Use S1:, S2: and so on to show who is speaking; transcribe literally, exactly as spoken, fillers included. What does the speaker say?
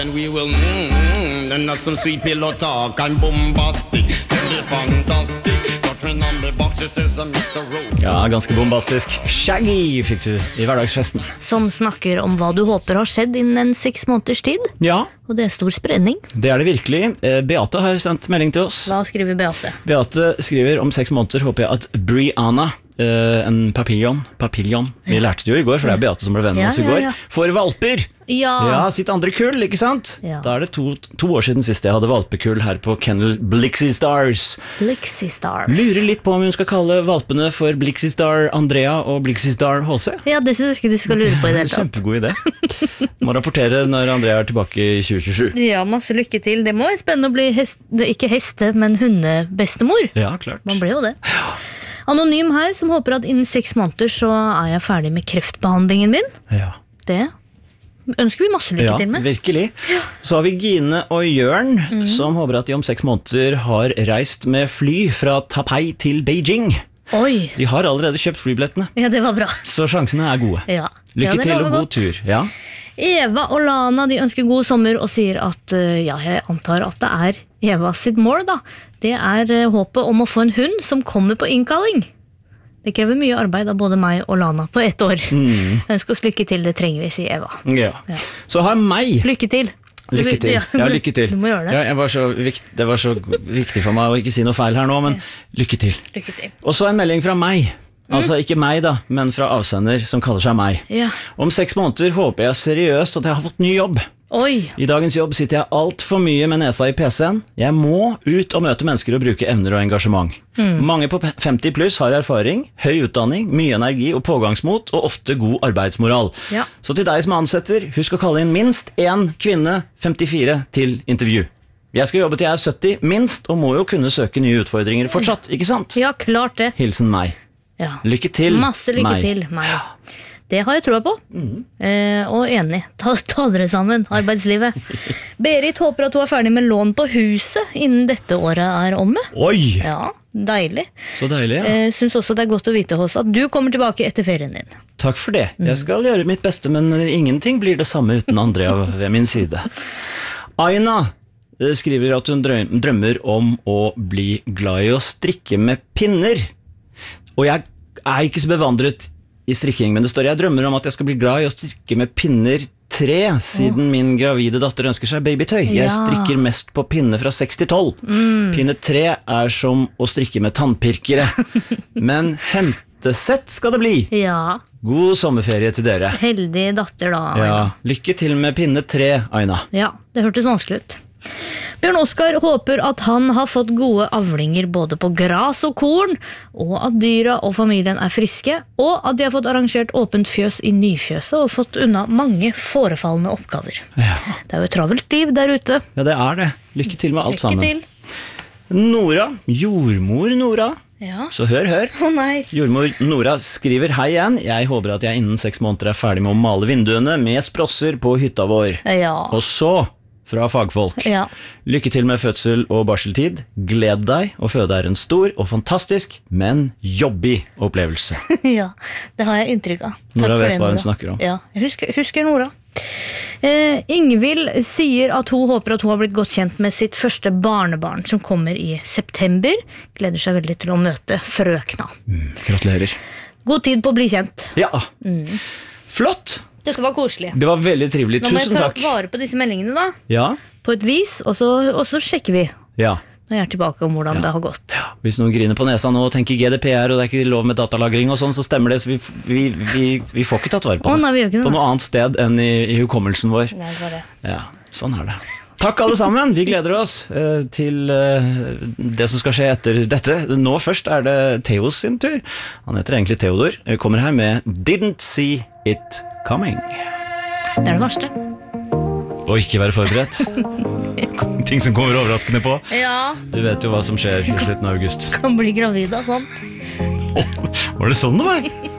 S1: And we will mm, and have some sweet pillow talk and bombastic. Tell me fantastic. Got me number boxes says I'm mister Rowe.
S2: Ja, ganske bombastisk. Shaggy fikk du i hverdagsfesten.
S3: Som snakker om hva du håper har skjedd innen en seks måneders tid.
S2: Ja,
S3: Og det er stor spredning.
S2: det er det virkelig. Eh, Beate har sendt melding til oss.
S3: Hva skriver Beate?
S2: Beate skriver om seks måneder håper jeg at Brianna, eh, en papillon, papillon, vi lærte det jo i går, for det er Beate som ble venn med
S3: Ja,
S2: oss i
S3: ja,
S2: går,
S3: ja.
S2: får valper.
S3: Ja.
S2: Ja, sitt andre kull, ikke sant?
S3: Ja.
S2: Da er det to, to år siden sist jeg hadde valpekull her på Kennel Blixie Stars.
S3: Blixie Stars.
S2: Lurer litt på om hun skal kalle valpene for Blixie Star Andrea og Blixie Star H C.
S3: Ja, det synes jeg ikke du skal lure på i det hele tatt.
S2: Kjempegod idé. Må rapportere når Andrea er tilbake i tjue tjuesju.
S3: Ja, masse lykke til. Det må være spennende å bli hest, ikke heste, men hundebestemor.
S2: Ja, klart.
S3: Man ble jo det. Anonym her, som håper at innen seks måneder så er jeg ferdig med kreftbehandlingen min.
S2: Ja.
S3: Det ønsker vi masse lykke
S2: Ja,
S3: til med.
S2: virkelig. Så har vi Gine og Jørn, som håper at de om seks måneder har reist med fly fra Taipei til Beijing.
S3: Oi,
S2: De har allerede kjøpt flybillettene,
S3: ja, det var bra.
S2: så sjansene er gode.
S3: Ja.
S2: Lykke
S3: Ja, det
S2: til
S3: lover
S2: og god
S3: godt.
S2: tur. Ja.
S3: Eva og Lana de ønsker god sommer og sier at øh, ja, jeg antar at det er Eva sitt mål da. Det er øh, håpet om å få en hund som kommer på innkalling. Det krever mye arbeid av både meg og Lana på ett år.
S2: Mm.
S3: Ønsk oss lykke til, det trenger vi, sier Eva.
S2: Ja. Så har meg
S3: Lykke til.
S2: Lykke til. Ja, lykke til.
S3: Du må gjøre det.
S2: Ja, jeg var så vikt, det var så viktig for meg å ikke si noe feil her nå, men lykke til.
S3: Lykke til.
S2: Og så en melding fra meg. Altså ikke meg da, men fra avsender som kaller seg meg.
S3: Ja.
S2: Om seks måneder håper jeg seriøst at jeg har fått ny jobb.
S3: Oi,
S2: I dagens jobb sitter jeg alt for mye med nesa i P C-en. Jeg må ut og møte mennesker og bruke evner og engasjement. Mange på femti pluss har erfaring, høy utdanning, mye energi og pågangsmot, og ofte god arbeidsmoral.
S3: Ja.
S2: Så til deg som ansetter, husk å kalle inn minst én kvinne femtifire til intervju. Jeg skal jobbe til jeg er sytti, minst, og må jo kunne søke nye utfordringer fortsatt, ikke sant?
S3: ja, klart det.
S2: Hilsen meg.
S3: Ja.
S2: Lykke til,
S3: Masse lykke
S2: meg.
S3: til, meg. Det har jeg troa på. Eh, og enig. Ta, ta dere sammen, arbeidslivet. Berit håper at hun er ferdig med lån på huset innen dette året er omme.
S2: Oi,
S3: Ja, deilig.
S2: så deilig. Ja.
S3: Eh, Syns også det er godt å vite hos at du kommer tilbake etter ferien din.
S2: Takk for det. Jeg skal gjøre mitt beste, men ingenting blir det samme uten Andrea ved min side. Aina eh, skriver at hun drøm- drømmer om å bli glad i å strikke med pinner. Og jeg er ikke så bevandret i strikking, men det står jeg drømmer om at jeg skal bli glad i å strikke med pinner tre, siden min gravide datter ønsker seg babytøy. Jeg
S3: Ja.
S2: strikker mest på pinne fra seks til tolv. Pinne tre er som å strikke med tannpirkere. Men hentesett skal det bli.
S3: Ja,
S2: God sommerferie til dere.
S3: heldig datter da. Aina.
S2: Ja, lykke til med pinne tre, Aina.
S3: Ja, det hørtes vanskelig ut. Bjørn Oskar håper at han har fått gode avlinger både på gras og korn, og at dyra og familien er friske, og at de har fått arrangert åpent fjøs i nyfjøset og fått unna mange forefallende oppgaver.
S2: Ja.
S3: Det er jo et travelt liv der ute.
S2: Ja, det er det. Lykke til med alt
S3: Lykke
S2: sammen.
S3: til.
S2: Nora, jordmor Nora.
S3: Ja.
S2: Så hør, hør.
S3: Å nei.
S2: Jordmor Nora skriver hei igjen. Jeg håper at jeg innen seks måneder er ferdig med å male vinduene med sprosser på hytta vår.
S3: Ja.
S2: Og så, fra fagfolk,
S3: Ja.
S2: lykke til med fødsel og barseltid. Gled deg, å føde er en stor og fantastisk, men jobbig opplevelse.
S3: Ja, det har jeg inntrykk av. Takk
S2: Nora
S3: for
S2: vet
S3: det,
S2: hva hun
S3: Nora.
S2: snakker om.
S3: Ja, jeg husker, husker Nora. Eh, Ingvild sier at hun håper at hun har blitt godt kjent med sitt første barnebarn, som kommer i september. Gleder seg veldig til å møte frøkna.
S2: Mm, gratulerer.
S3: God tid på å bli kjent.
S2: Ja, flott.
S3: Dette var koselig.
S2: Det var veldig trivelig.
S3: Nå må jeg
S2: Tusen
S3: ta
S2: takk.
S3: vare på disse meldingene da,
S2: Ja,
S3: på et vis, og så, og så sjekker vi
S2: ja.
S3: når jeg er tilbake om hvordan det har gått.
S2: Hvis noen griner på nesa nå og tenker G D P R og det er ikke lov med datalagring og sånn, så stemmer det, så vi, vi, vi, vi får ikke tatt vare på
S3: Å,
S2: det.
S3: nei, vi gjør ikke det.
S2: På noe annet sted enn i, i hukommelsen vår.
S3: Nei, det var det.
S2: Ja, sånn er det. Takk alle sammen, vi gleder oss eh, til eh, det som skal skje etter dette. Nå først er det Theos sin tur. Han heter egentlig Theodor. Jeg kommer her med Didn't See It Coming.
S3: Det er det verste.
S2: Og ikke være forberedt. Ting som kommer overraskende på.
S3: Ja,
S2: Du vet jo hva som skjer i slutten av august.
S3: kan bli gravid av sånt.
S2: Var det sånn det var?